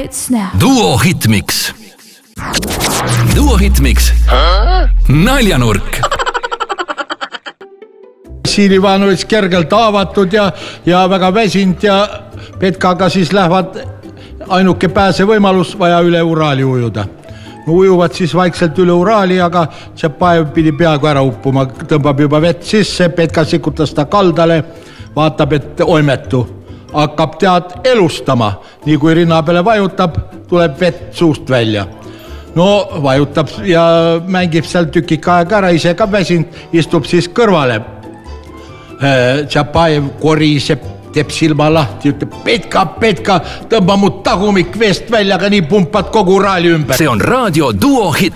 hits now. Duo Hitmix. Duo Hitmix. Naljanurk. Siin Ivanovitš kergelt avatud ja väga väsinud ja Petkaga siis lähevad ainuke pääse võimalus vaja üle Uraali ujuda. No ujuvad siis vaikselt üle Uraali, aga Tšapajev pidi peaaegu ära uppuma, tõmbab juba vett sisse, Petka sikutas ta kaldale, vaatab, et oimetu. Hakkab tead elustama, nii kui rinna peale vajutab, tuleb vett suust välja. No vajutab ja mängib seal tükik aega ära, ise ka väsinud, istub siis kõrvale. Tšapajev koriseb, teeb silma lahti, ütleb Petka, tõmba mu tagumik veest välja, aga nii pumpad kogu Uraali ümber. See on raadio Duo Hit.